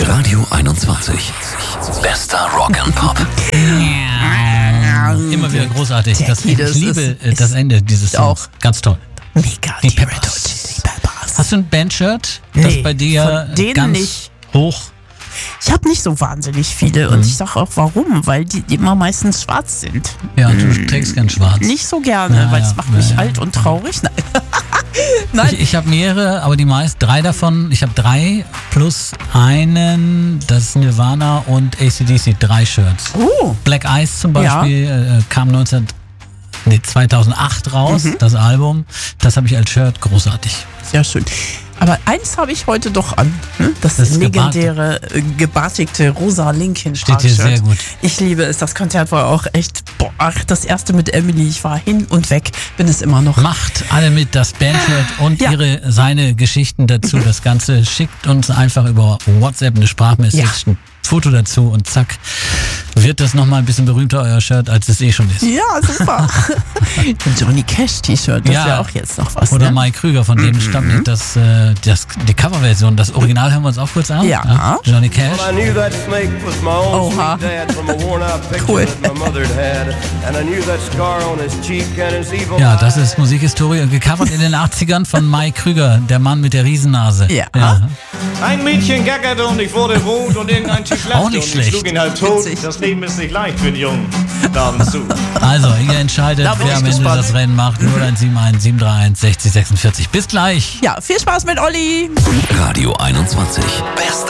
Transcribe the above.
Radio 21. Bester Rock and Pop. Immer wieder großartig. Ich liebe das Ende dieses Songs. Ganz toll. Mega. Die Peppers. Hast du ein Bandshirt, das bei dir ganz nicht hoch? Ich habe nicht so wahnsinnig viele und ich sage auch warum, weil die immer meistens schwarz sind. Ja, du trägst gern schwarz. Nicht so gerne, weil es macht mich alt und traurig. Nein. Nein. Ich habe mehrere, aber die meisten, 3 davon. Ich habe 3 plus einen, das ist Nirvana und AC/DC, 3 Shirts. Oh. Black Ice zum Beispiel kam 2008 raus, das Album. Das habe ich als Shirt, großartig. Sehr schön. Aber eins habe ich heute doch an. Das legendäre, gebartigte rosa Linkin Steht hier sehr gut. Ich liebe es. Das Konzert war auch echt, das erste mit Emily. Ich war hin und weg, bin es immer noch. Macht alle mit, das Bandshirt und seine Geschichten dazu. Das Ganze schickt uns einfach über WhatsApp eine Sprachmessage, ein Foto dazu und zack, wird das nochmal ein bisschen berühmter, euer Shirt, als es schon ist. Ja, super. Ein Johnny Cash T-Shirt, das wäre auch jetzt noch was. Oder Mike Krüger, von dem stammt die Coverversion. Das Original hören wir uns auch kurz an. Ja. Johnny Cash. Oha. Cool. Ja, das ist Musikhistorie und gecovert in den 80ern von Mike Krüger, der Mann mit der Riesennase. Ja. Ein Mädchen gackerte und ich wurde rot und irgendein Typ lachte Auch nicht und schlecht. ich schlug ihn halt tot. Das Leben ist nicht leicht für den Jungen. Daumen zu. Also, ihr entscheidet, wer am Ende das Rennen macht. 0171 731 60 46. Bis gleich. Ja, viel Spaß mit Olli. Radio 21. Bester